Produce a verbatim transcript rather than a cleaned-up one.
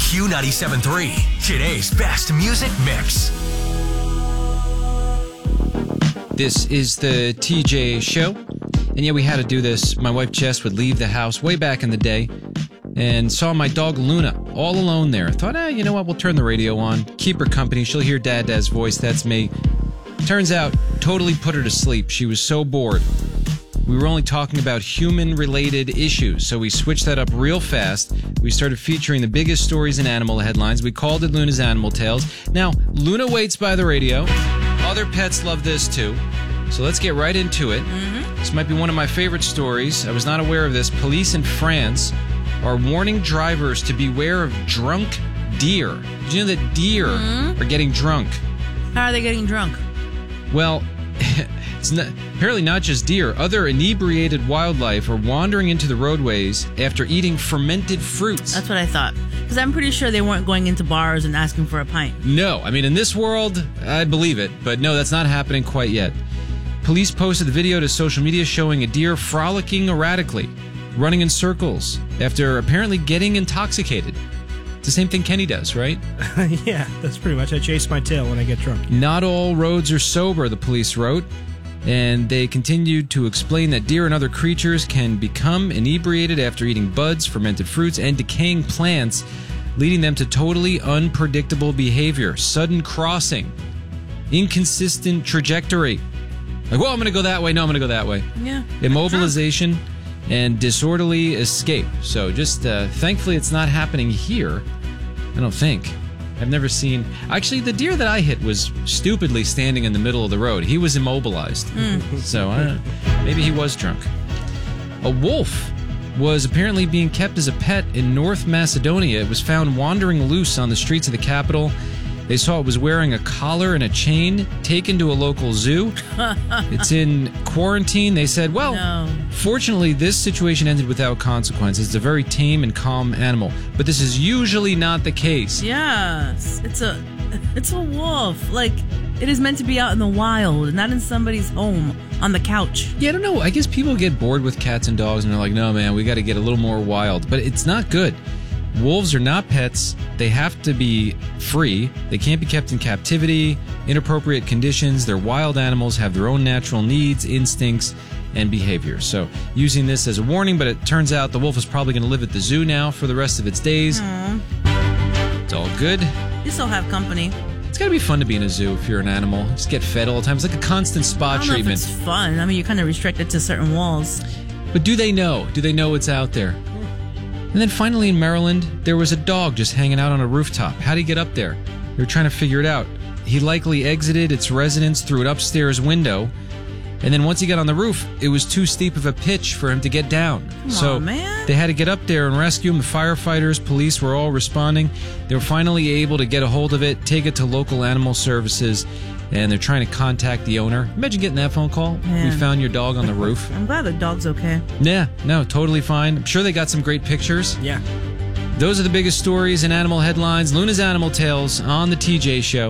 Q ninety-seven point three, today's best music mix. This is the T J Show. And yeah, we had to do this. My wife Jess would leave the house way back in the day and saw my dog Luna all alone there. Thought, eh, you know what, we'll turn the radio on, keep her company. She'll hear Dad Dad's voice, that's me. Turns out, totally put her to sleep. She was so bored. We were only talking about human-related issues, so we switched that up real fast. We started featuring the biggest stories in animal headlines. We called it Luna's Animal Tales. Now, Luna waits by the radio. Other pets love this too. So let's get right into it. Mm-hmm. This might be one of my favorite stories. I was not aware of this. Police in France are warning drivers to beware of drunk deer. Did you know that deer mm-hmm. are getting drunk? How are they getting drunk? Well, it's not, apparently not just deer. Other inebriated wildlife are wandering into the roadways after eating fermented fruits. That's what I thought. Because I'm pretty sure they weren't going into bars and asking for a pint. No. I mean, in this world, I believe it. But no, that's not happening quite yet. Police posted the video to social media showing a deer frolicking erratically, running in circles after apparently getting intoxicated. It's the same thing Kenny does, right? Yeah, that's pretty much. I chase my tail when I get drunk. Not all roads are sober, the police wrote. And they continued to explain that deer and other creatures can become inebriated after eating buds, fermented fruits, and decaying plants, leading them to totally unpredictable behavior, sudden crossing, inconsistent trajectory. Like, well, I'm going to go that way. No, I'm going to go that way. Yeah. Immobilization and disorderly escape. So just, uh, thankfully, it's not happening here. I don't think. I've never seen... Actually, the deer that I hit was stupidly standing in the middle of the road. He was immobilized. Mm. So uh, maybe he was drunk. A wolf was apparently being kept as a pet in North Macedonia. It was found wandering loose on the streets of the capital. They saw it was wearing a collar and a chain, taken to a local zoo. It's in quarantine. They said, well, no. Fortunately, this situation ended without consequences. It's a very tame and calm animal. But this is usually not the case. Yes. It's a, it's a wolf. Like, it is meant to be out in the wild, not in somebody's home on the couch. Yeah, I don't know. I guess people get bored with cats and dogs, and they're like, no, man, we got to get a little more wild. But it's not good. Wolves are not pets. They have to be free. They can't be kept in captivity, inappropriate conditions. They're wild animals, have their own natural needs, instincts, and behaviors. So using this as a warning, but it turns out the wolf is probably going to live at the zoo now for the rest of its days. Aww. It's all good. You still have company. It's got to be fun to be in a zoo if you're an animal. Just get fed all the time. It's like a constant spa I don't treatment. know if it's fun. I mean, you're kind of restricted to certain walls. But do they know? Do they know it's out there? And then finally in Maryland, there was a dog just hanging out on a rooftop. How'd he get up there? They were trying to figure it out. He likely exited its residence through an upstairs window, and then once he got on the roof, it was too steep of a pitch for him to get down. Come so on, man. They had to get up there and rescue him. The firefighters, police were all responding. They were finally able to get a hold of it, take it to local animal services, and they're trying to contact the owner. Imagine getting that phone call. Man. We found your dog on the roof. I'm glad the dog's okay. Yeah, no, totally fine. I'm sure they got some great pictures. Yeah. Those are the biggest stories in animal headlines. Luna's Animal Tales on the T J Show.